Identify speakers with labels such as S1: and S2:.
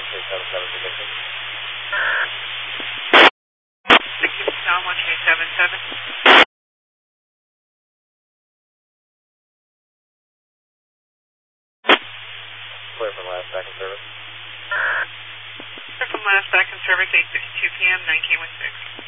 S1: Down 1377.
S2: Clear from last back in service.
S1: Clear from last back in service, 8:52 p.m., 9K16.